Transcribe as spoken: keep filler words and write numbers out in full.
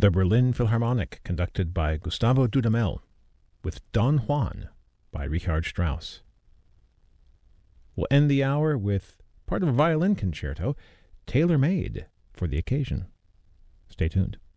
the Berlin Philharmonic, conducted by Gustavo Dudamel, with Don Juan by Richard Strauss. We'll end the hour with part of a violin concerto tailor-made for the occasion. Stay tuned.